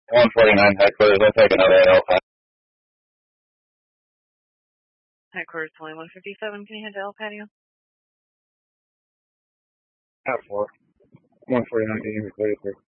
149 headquarters. I'll take another L5. Headquarters 2157, can you head to El Patio? At 4. 149 getting recorded for.